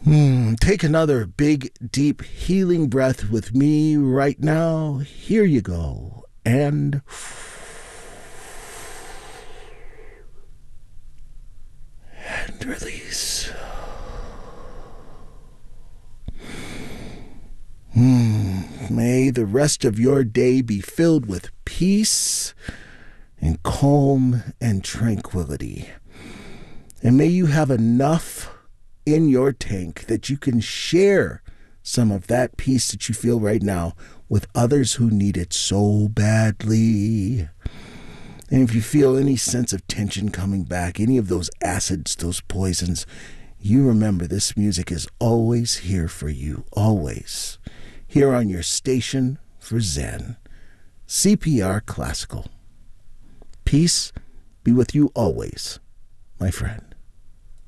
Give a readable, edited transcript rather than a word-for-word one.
Take another big, deep, healing breath with me right now. Here you go. And release. May the rest of your day be filled with peace and calm and tranquility. And may you have enough in your tank that you can share some of that peace that you feel right now with others who need it so badly. And if you feel any sense of tension coming back, any of those acids, those poisons, you remember this music is always here for you, always. Here on your station for Zen, CPR Classical. Peace be with you always, my friend.